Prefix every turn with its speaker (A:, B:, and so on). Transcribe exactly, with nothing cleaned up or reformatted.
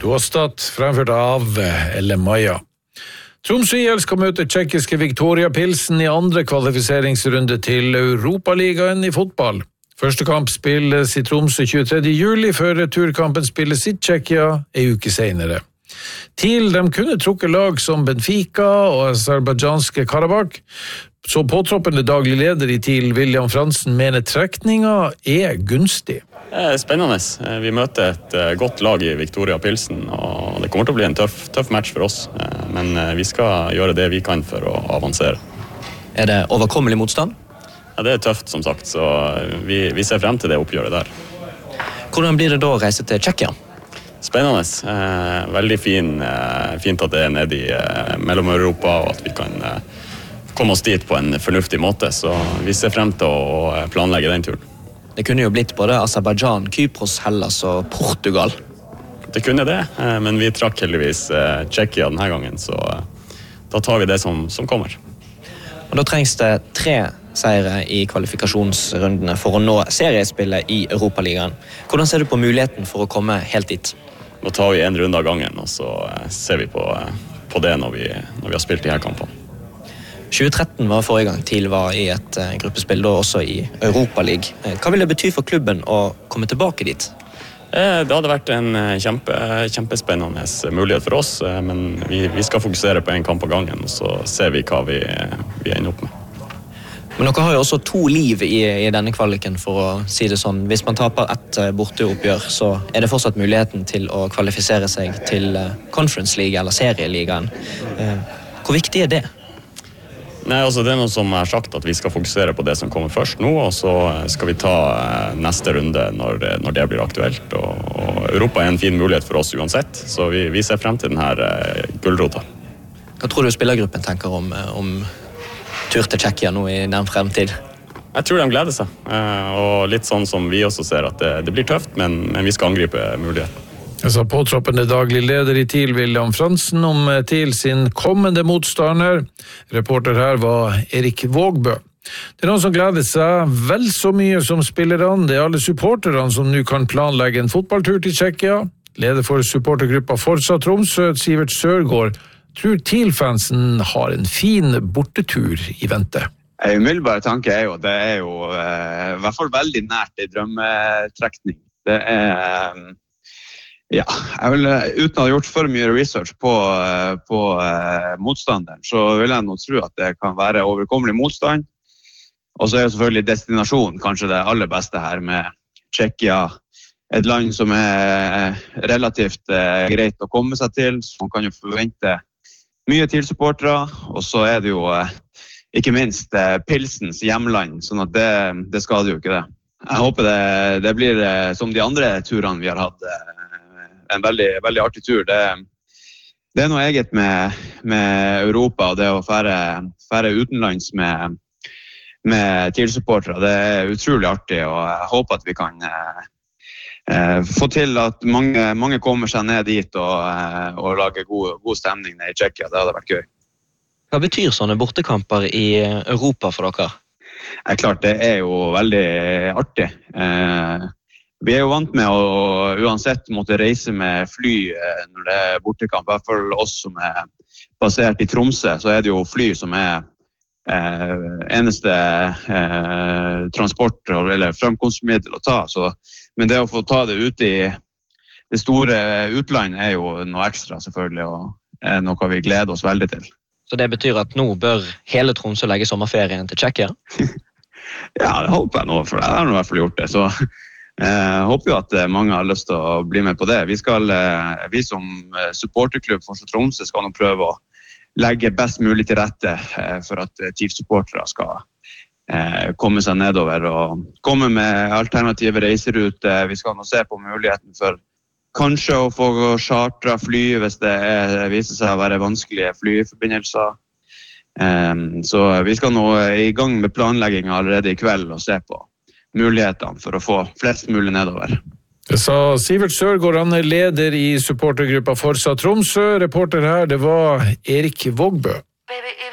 A: Gåstad, fremført av Elle Maja. Tromsø I L skal møte tjekkiske Victoria Pilsen I andre kvalifiseringsrunde til Europaligaen I fotball. Første kamp spilles I Tromsø tjuetredje juli, før returkampen spilles I Tsjekkia en uke senere. TIL de kunne trukke lag som Benfica og aserbajdsjanske Karabakh. Så påtroppende daglig leder I TIL, William Fransen, mener trekninga er gunstig.
B: Det er spennende. Vi møter et godt lag I Victoria Pilsen, og det kommer til å bli en tøff, tøff match for oss. Men vi skal gjøre det vi kan for å avansere.
C: Er det overkommelig motstand?
B: Ja, det er tøft, som sagt, så vi, vi ser frem til det oppgjøret der.
C: Hvordan blir det da å reise til Tsjekkia?
B: Spennende. Eh, veldig fin, eh, fint at det er nede I eh, mellom Europa, og at vi kan eh, komme oss dit på en fornuftig måte, så vi ser frem til å planlegge den turen.
C: Det kunne jo blitt både Aserbajdsjan, Kypros, Hellas og Portugal.
B: Det kunne det, eh, men vi trakk heldigvis eh, Tsjekkia denne gangen, så eh, da tar vi det som, som kommer.
C: Og da trengs det tre seire I kvalifikasjonsrundene for å nå seriespillet I Europaligaen. Hvordan ser du på muligheten for å komme helt dit?
B: Nå tar vi en runde av gangen, og så ser vi på, på det når vi, når vi har spilt de her kampene.
C: tjue tretten var forrige gang TIL var I et gruppespill, da også I Europaliga. Hva vil det bety for klubben å komme tilbake dit?
B: Det hadde vært en kjempe, kjempespennende mulighet for oss, men vi, vi skal fokusere på en kamp av gangen, og så ser vi hva vi, vi ender opp med.
C: Men dere har jo også to liv I, I denne kvaliken, for å si det sånn. Hvis man taper et borteoppgjør, så er det fortsatt muligheten til å kvalifisere seg til Conference League eller Serieligaen. Hvor viktig er det?
B: Nei, altså det er noe som jeg har sagt, at vi skal fokusere på det som kommer først nå, og så skal vi ta neste runde når, når det blir aktuelt. Og, og Europa er en fin mulighet for oss uansett, så vi, vi ser frem til denne gullrota.
C: Hva tror du spillergruppen tenker om, om tur til Tsjekkia nå I nærm fremtid?
B: Jeg tror de gleder seg, og litt sånn som vi også ser at det, det blir tøft, men, men vi skal angripe muligheten.
A: Jeg sa påtroppende daglig leder I TIL, William Fransen, om TIL sin kommende motstander. Reporter her var Erik Vågbø. Det er noen som gleder seg vel så mye som spillerne. Det er alle supporterne som nå kan planlegge en fotballtur til Tsjekkia. Leder for supportergruppa Forza Tromsø, Sivert Sørgaard, tror TIL-fansen har en fin bortetur I vente.
D: En umiddelbare tanke er jo at det er jo eh, I hvert fall veldig nært en drømmetrekning. Det er, ja, jeg vil, uten å ha gjort for mye research på, på eh, motstanderen, så vil jeg nå tro at det kan være overkommelig motstand. Og så er jo selvfølgelig destinasjonen kanskje det aller beste her med Tsjekkia. Et land som er relativt eh, greit å komme seg til, så man kan jo forvente mye TIL-supportere, og så er det jo eh, ikke minst eh, Pilsens hjemland, sånn at det, det skal det jo ikke det. Jeg håper det, det blir eh, som de andre turene vi har hatt, eh, en veldig, veldig artig tur. Det, det er noe eget med, med Europa, og det å fære, fære utenlands med, med TIL-supportere. Det er utrolig artig, og jeg håper at vi kan eh, Eh, få til at mange, mange kommer seg ned dit og, eh, og lager god, god stemning nede I Tsjekkia. Det hadde vært gøy.
C: Hva betyr sånne bortekamper I Europa for dere?
D: Det er klart, det er jo veldig artig. Eh, vi er jo vant med å uansett måtte reise med fly eh, når det er bortekamp. I hvert fall oss som er basert I Tromsø, så er det jo fly som er eh, eneste eh, transport eller fremkomstmiddel å ta. Så men det å få ta det ut I det store utlandet er jo noe ekstra selvfølgelig, og er noe vi gleder oss veldig til.
C: Så det betyr at nå bør hele Tromsø legge sommerferien til Tsjekkia?
D: Ja, det håper jeg nå, for jeg har i hvert fall gjort det. Så jeg eh, håper jo at mange har lyst til å bli med på det. Vi, skal, eh, vi som supporterklubb for Tromsø skal nå prøve å legge best mulig til rette eh, for at TIL-supportere skal komme seg nedover og komme med alternative reiseruter. Vi skal nå se på muligheten for kanskje å få chartret fly hvis det er, viser seg å være vanskelige flyforbindelser. Så vi skal nå I gang med planlegging allerede I kveld og se på mulighetene for å få flest mulig nedover.
A: Det sa Sivert Sørgaard, han er leder I supportergruppa Forza Tromsø. Reporter her, det var Erik Vågbø.